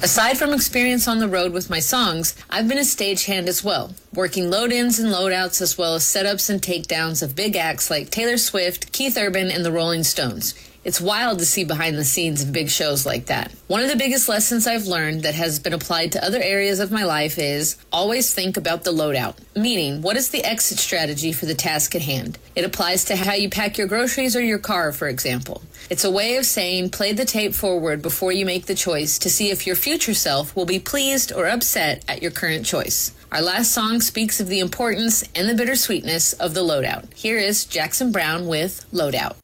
Aside from experience on the road with my songs, I've been a stagehand as well, working load-ins and load-outs as well as setups and takedowns of big acts like Taylor Swift, Keith Urban, and the Rolling Stones. It's wild to see behind the scenes of big shows like that. One of the biggest lessons I've learned that has been applied to other areas of my life is always think about the loadout, meaning what is the exit strategy for the task at hand. It applies to how you pack your groceries or your car, for example. It's a way of saying play the tape forward before you make the choice to see if your future self will be pleased or upset at your current choice. Our last song speaks of the importance and the bittersweetness of the loadout. Here is Jackson Browne with Loadout.